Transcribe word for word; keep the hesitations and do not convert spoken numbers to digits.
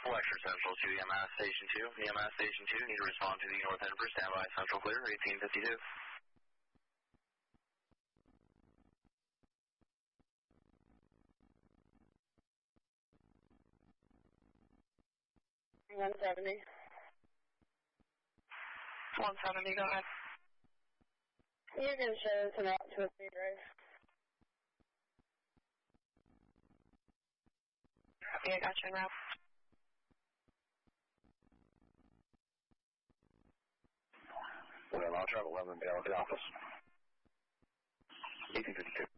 Lecture Central to E M S Station two. E M S Station two, need to respond to the North End for standby. Central clear, eighteen fifty-two. one seventy. one seventy, go ahead. You can show us an out to a speed race. Okay, I got you now. Well, I'll travel eleven, be out of the office. eighteen fifty-two.